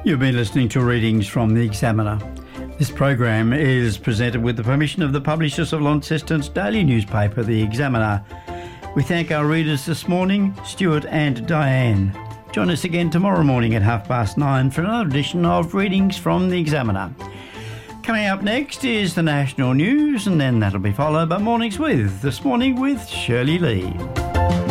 You've been listening to readings from The Examiner. This program is presented with the permission of the publishers of Launceston's daily newspaper, The Examiner. We thank our readers this morning, Stuart and Diane. Join us again tomorrow morning at 9:30 for another edition of Readings from The Examiner. Coming up next is the national news, and then that'll be followed by Mornings With, this morning with Shirley Lee.